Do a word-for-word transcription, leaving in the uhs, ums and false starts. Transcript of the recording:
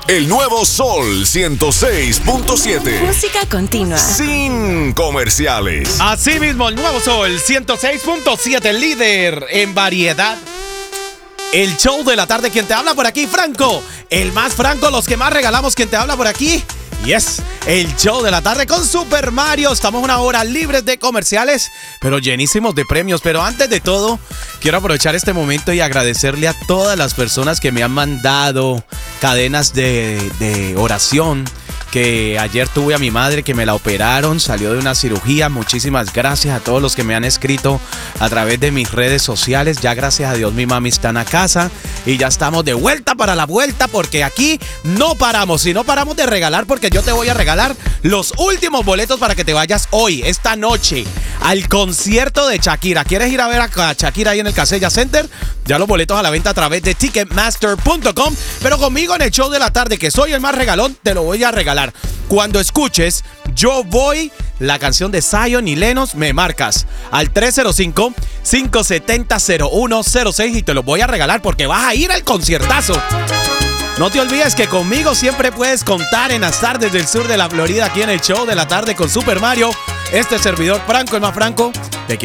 El nuevo Sol ciento seis punto siete. Música continua. Sin comerciales. Así mismo, el nuevo Sol ciento seis punto siete, líder en variedad. El show de la tarde, quien te habla por aquí, Franco. El más franco, los que más regalamos, quien te habla por aquí. Yes, el show de la tarde con Super Mario. Estamos una hora libres de comerciales, pero llenísimos de premios. Pero antes de todo, quiero aprovechar este momento y agradecerle a todas las personas que me han mandado cadenas de, de oración. Que ayer tuve a mi madre que me la operaron, salió de una cirugía. Muchísimas gracias a todos los que me han escrito a través de mis redes sociales. Ya gracias a Dios mi mami está en la casa y ya estamos de vuelta para la vuelta, porque aquí no paramos y no paramos de regalar, porque yo te voy a regalar los últimos boletos para que te vayas hoy, esta noche, al concierto de Shakira. ¿Quieres ir a ver a Shakira ahí en el Casella Center? Ya los boletos a la venta a través de ticketmaster punto com. Pero conmigo en el show de la tarde, que soy el más regalón, te lo voy a regalar. Cuando escuches Yo Voy, la canción de Zion y Lennox, me marcas al tres cero cinco, cinco siete cero, cero uno cero seis y te lo voy a regalar porque vas a ir al conciertazo. No te olvides que conmigo siempre puedes contar en las tardes del sur de la Florida, aquí en el show de la tarde con Super Mario. Este servidor Franco, el más franco, te quiero